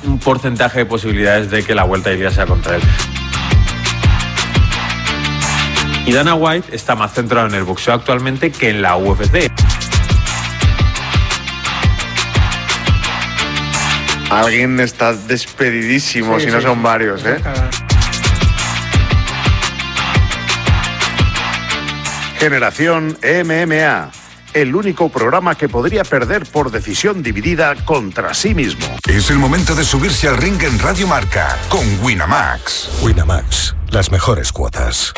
un porcentaje de posibilidades de que la vuelta de Ilias sea contra él. Y Dana White está más centrado en el boxeo actualmente que en la UFC. Alguien está despedidísimo, sí, si no son varios, ¿eh? Generación MMA, el único programa que podría perder por decisión dividida contra sí mismo. Es el momento de subirse al ring en Radio Marca con Winamax. Winamax, las mejores cuotas.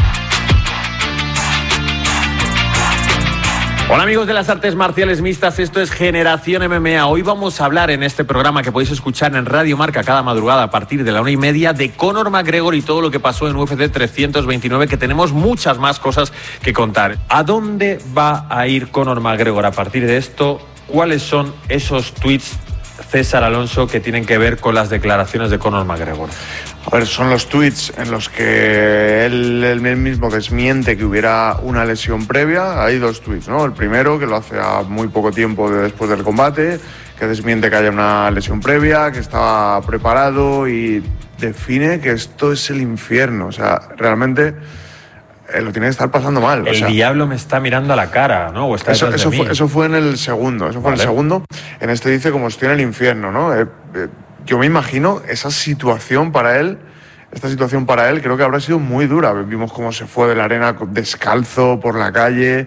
Hola amigos de las artes marciales mixtas, esto es Generación MMA. Hoy vamos a hablar en este programa que podéis escuchar en Radio Marca cada madrugada a partir de la 1:30 de Conor McGregor y todo lo que pasó en UFC 329, que tenemos muchas más cosas que contar. ¿A dónde va a ir Conor McGregor a partir de esto? ¿Cuáles son esos tweets, César Alonso, que tienen que ver con las declaraciones de Conor McGregor? A ver, son los tweets en los que él mismo desmiente que hubiera una lesión previa. Hay dos tweets, ¿no? El primero, que lo hace a muy poco tiempo después del combate, que desmiente que haya una lesión previa, que estaba preparado y define que esto es el infierno. O sea, realmente lo tiene que estar pasando mal. El diablo me está mirando a la cara, ¿no? O está eso fue en el segundo. Eso fue en el segundo. En este dice como estoy en el infierno, ¿no? Yo me imagino esa situación para él. Esta situación para él creo que habrá sido muy dura. Vimos cómo se fue de la arena descalzo por la calle,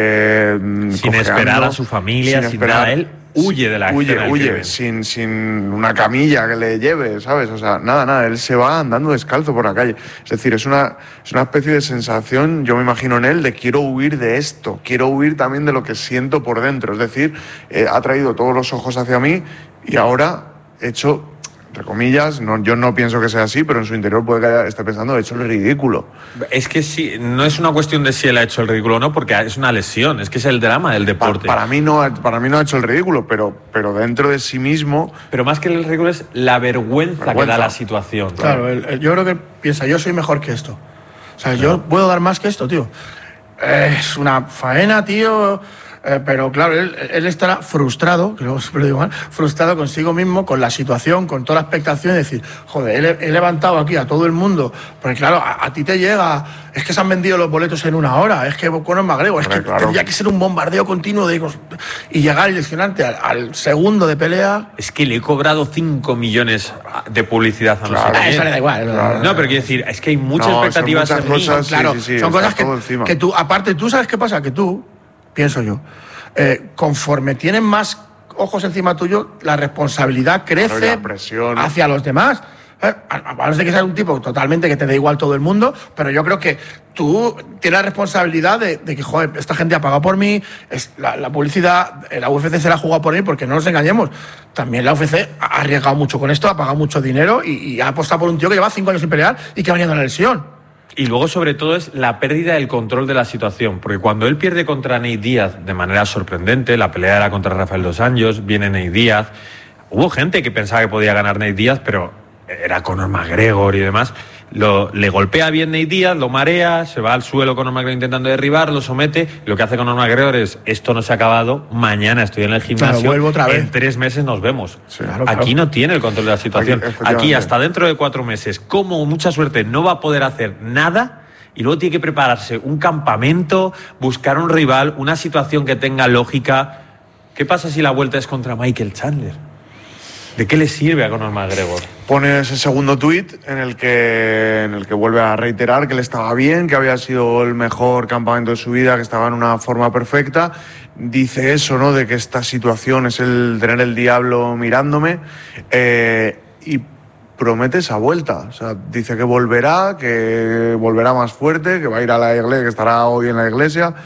sin esperar a su familia, sin nada. Él huye de la escena. Huye, sin una camilla que le lleve, ¿sabes? O sea, nada. Él se va andando descalzo por la calle. Es decir, es una especie de sensación, yo me imagino en él, de quiero huir de esto. Quiero huir también de lo que siento por dentro. Es decir, ha traído todos los ojos hacia mí y ahora hecho, entre comillas, yo no pienso que sea así, pero en su interior puede que esté pensando, he hecho el ridículo. Es que sí, no es una cuestión de si él ha hecho el ridículo o no, porque es una lesión, es que es el drama del deporte. Para mí no ha hecho el ridículo, pero dentro de sí mismo... Pero más que el ridículo es la vergüenza que da la situación. Claro, yo creo que piensa, yo soy mejor que esto. O sea, yo puedo dar más que esto, tío. Es una faena, tío... pero claro, él estará frustrado, que luego siempre lo digo mal, frustrado consigo mismo, con la situación, con toda la expectación de decir, joder, he levantado aquí a todo el mundo, porque claro, a ti te llega, es que se han vendido los boletos en una hora, es que Conor McGregor, es que tendría que ser un bombardeo continuo y llegar y lesionarte al segundo de pelea. Es que le he cobrado 5 millones de publicidad a nosotros. Eso le da igual. No, pero quiero decir, es que hay muchas expectativas en mí. Claro, sí, son cosas que tú, aparte, tú sabes qué pasa, que tú, pienso yo, conforme tienen más ojos encima tuyo, la responsabilidad crece hacia los demás. A menos de que seas un tipo totalmente que te da igual todo el mundo, pero yo creo que tú tienes la responsabilidad de que, joder, esta gente ha pagado por mí, la publicidad, la UFC se la ha jugado por mí, porque no nos engañemos. También la UFC ha arriesgado mucho con esto, ha pagado mucho dinero y ha apostado por un tío que lleva 5 años sin pelear y que ha venido de una lesión. Y luego, sobre todo, es la pérdida del control de la situación. Porque cuando él pierde contra Nate Díaz de manera sorprendente, la pelea era contra Rafael dos Anjos, viene Nate Díaz. Hubo gente que pensaba que podía ganar Nate Díaz, pero era Conor McGregor y demás. Le golpea bien Nate Díaz, lo marea, se va al suelo Conor McGregor intentando derribar, lo somete. Lo que hace Conor McGregor es, esto no se ha acabado, mañana estoy en el gimnasio, claro, vuelvo otra vez. En 3 meses nos vemos. Sí, Aquí no tiene el control de la situación. Aquí hasta dentro de 4 meses, como mucha suerte, no va a poder hacer nada y luego tiene que prepararse un campamento, buscar un rival, una situación que tenga lógica. ¿Qué pasa si la vuelta es contra Michael Chandler? ¿De qué le sirve a Conor McGregor? Pone ese segundo tuit en el que vuelve a reiterar que él estaba bien, que había sido el mejor campamento de su vida, que estaba en una forma perfecta. Dice eso, ¿no? De que esta situación es el tener el diablo mirándome y promete esa vuelta. O sea, dice que volverá más fuerte, que va a ir a la iglesia, que estará hoy en la iglesia.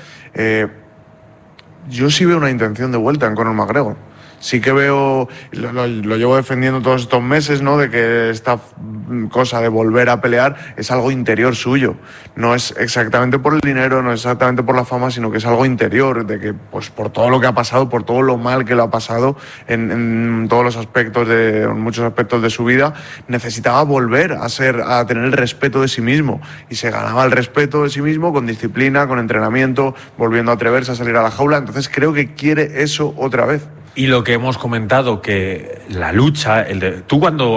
Yo sí veo una intención de vuelta en Conor McGregor. Sí que veo, lo llevo defendiendo todos estos meses, ¿no? De que esta cosa de volver a pelear es algo interior suyo. No es exactamente por el dinero, no es exactamente por la fama, sino que es algo interior, de que pues por todo lo que ha pasado, por todo lo mal que lo ha pasado en todos los aspectos, en muchos aspectos de su vida, necesitaba volver a tener el respeto de sí mismo. Y se ganaba el respeto de sí mismo con disciplina, con entrenamiento, volviendo a atreverse a salir a la jaula. Entonces creo que quiere eso otra vez. Y lo que hemos comentado, que la lucha, tú cuando